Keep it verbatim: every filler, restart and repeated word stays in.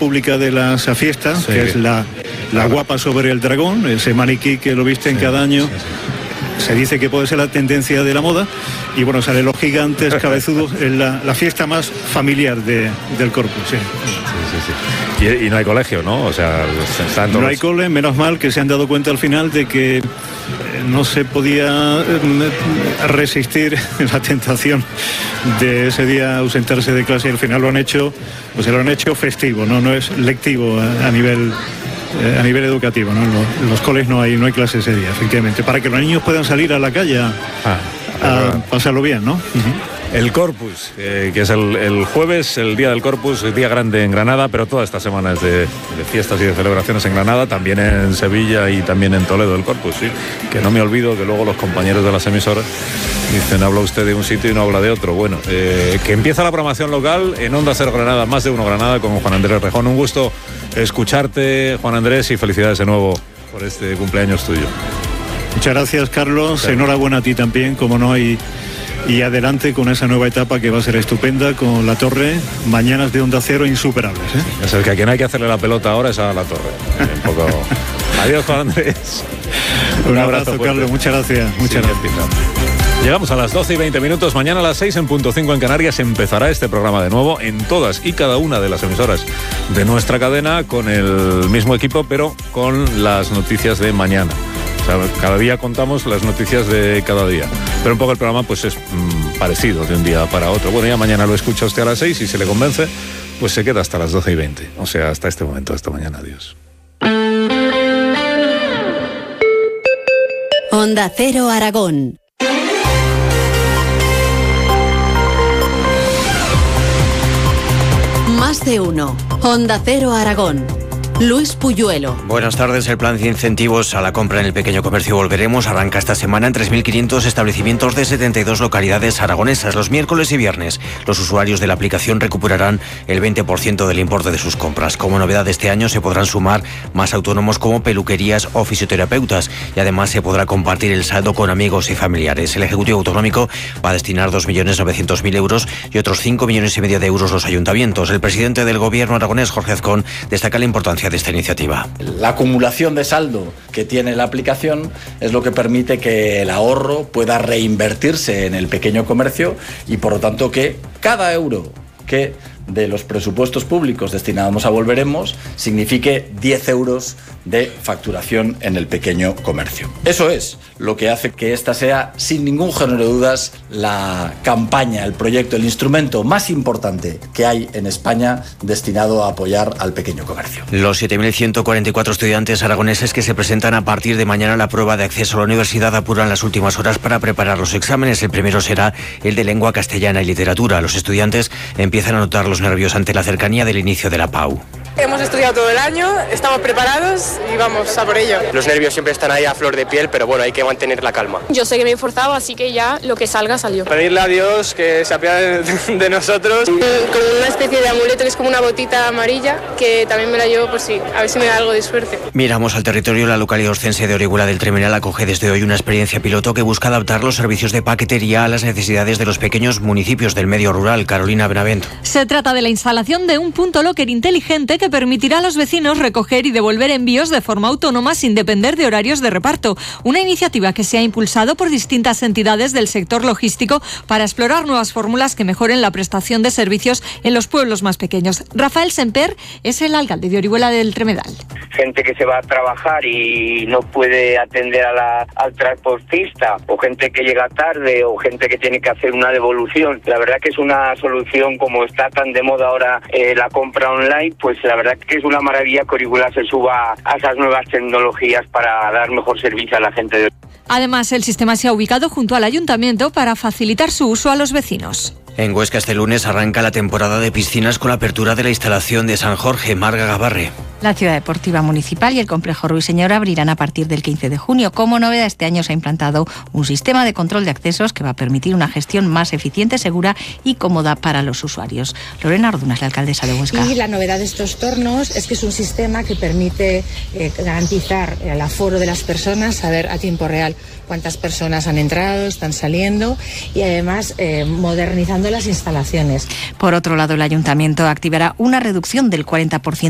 pública de las fiestas, sí, que es la, la guapa sobre el dragón, ese maniquí que lo visten sí, cada año. Sí, sí. Se dice que puede ser la tendencia de la moda. Y bueno, salen los gigantes cabezudos en la, la fiesta más familiar de, del Corpus. Sí. Sí, sí, sí. Y, y no hay colegio, ¿no? O sea, no los... hay cole, menos mal que se han dado cuenta al final de que eh, no se podía eh, resistir la tentación de ese día ausentarse de clase, y al final lo han hecho, pues se lo han hecho festivo, no, no es lectivo a, a nivel eh, a nivel educativo, ¿no? En los, en los coles no hay no hay clase ese día, efectivamente, para que los niños puedan salir a la calle a, ah, a pasarlo bien, ¿no? Uh-huh. El Corpus, eh, que es el, el jueves, el día del Corpus, el día grande en Granada, pero toda esta semana es de, de fiestas y de celebraciones en Granada, también en Sevilla y también en Toledo el Corpus, sí. Que no me olvido que luego los compañeros de las emisoras dicen, habla usted de un sitio y no habla de otro. Bueno, eh, que empieza la programación local en Onda Cero Granada, más de uno Granada, con Juan Andrés Rejón. Un gusto escucharte, Juan Andrés, y felicidades de nuevo por este cumpleaños tuyo. Muchas gracias, Carlos. Sí. Enhorabuena a ti también, como no, y... Y adelante con esa nueva etapa que va a ser estupenda con la Torre, mañanas de Onda Cero insuperables, ¿eh? Es el que a quien hay que hacerle la pelota ahora es a la Torre. Un poco... Adiós, Juan Andrés. Un, Un abrazo, abrazo Carlos, muchas gracias. Muchas sí, gracias. Llegamos a las doce y veinte minutos, mañana a las seis en punto cinco en Canarias empezará este programa de nuevo en todas y cada una de las emisoras de nuestra cadena con el mismo equipo, pero con las noticias de mañana. O sea, cada día contamos las noticias de cada día. Pero un poco el programa pues es mmm, parecido de un día para otro. Bueno, ya mañana lo escucha usted a las seis y si le convence, pues se queda hasta las doce y veinte. O sea, hasta este momento, hasta mañana. Adiós. Onda Cero Aragón. Más de uno. Onda Cero Aragón. Luis Puyuelo. Buenas tardes. El plan de incentivos a la compra en el pequeño comercio Volveremos arranca esta semana en tres mil quinientos establecimientos de setenta y dos localidades aragonesas. Los miércoles y viernes los usuarios de la aplicación recuperarán el veinte por ciento del importe de sus compras. Como novedad de este año se podrán sumar más autónomos como peluquerías o fisioterapeutas y además se podrá compartir el saldo con amigos y familiares. El Ejecutivo Autonómico va a destinar dos millones novecientos mil euros y otros cinco millones y medio de euros los ayuntamientos. El presidente del Gobierno aragonés, Jorge Azcón, destaca la importancia de esta iniciativa. La acumulación de saldo que tiene la aplicación es lo que permite que el ahorro pueda reinvertirse en el pequeño comercio y por lo tanto que cada euro que de los presupuestos públicos destinados a Volveremos signifique diez euros de facturación en el pequeño comercio. Eso es lo que hace que esta sea, sin ningún género de dudas, la campaña, el proyecto, el instrumento más importante que hay en España destinado a apoyar al pequeño comercio. Los siete mil ciento cuarenta y cuatro estudiantes aragoneses que se presentan a partir de mañana a la prueba de acceso a la universidad apuran las últimas horas para preparar los exámenes. El primero será el de lengua castellana y literatura. Los estudiantes empiezan a notar los nervios ante la cercanía del inicio de la P A U. Hemos estudiado todo el año, estamos preparados y vamos a por ello. Los nervios siempre están ahí a flor de piel, pero bueno, hay que mantener la calma. Yo sé que me he esforzado, así que ya lo que salga salió. Pedirle a Dios que se apiade de nosotros. Con una especie de amuleto que es como una botita amarilla, que también me la llevo por sí, a ver si me da algo de suerte. Miramos al territorio. La localidad oscense de Orihuela del Tremenal acoge desde hoy una experiencia piloto que busca adaptar los servicios de paquetería a las necesidades de los pequeños municipios del medio rural. Carolina Benavent. Se trata de la instalación de un punto locker inteligente que permitirá a los vecinos recoger y devolver envíos de forma autónoma sin depender de horarios de reparto. Una iniciativa que se ha impulsado por distintas entidades del sector logístico para explorar nuevas fórmulas que mejoren la prestación de servicios en los pueblos más pequeños. Rafael Semper es el alcalde de Orihuela del Tremedal. Gente que se va a trabajar y no puede atender a la, al transportista, o gente que llega tarde, o gente que tiene que hacer una devolución. La verdad que es una solución, como está tan de moda ahora eh, la compra online, pues la verdad que es una maravilla que Orihuela se suba a esas nuevas tecnologías para dar mejor servicio a la gente de... Además, el sistema se ha ubicado junto al ayuntamiento para facilitar su uso a los vecinos. En Huesca este lunes arranca la temporada de piscinas con la apertura de la instalación de San Jorge. Marga Gabarre. La Ciudad Deportiva Municipal y el Complejo Ruiseñor abrirán a partir del quince de junio. Como novedad, este año se ha implantado un sistema de control de accesos que va a permitir una gestión más eficiente, segura y cómoda para los usuarios. Lorena Ordunas, la alcaldesa de Huesca. Y la novedad de estos tornos es que es un sistema que permite eh, garantizar el aforo de las personas, saber a tiempo real cuántas personas han entrado, están saliendo y además eh, modernizando las instalaciones. Por otro lado, el ayuntamiento activará una reducción del cuarenta por ciento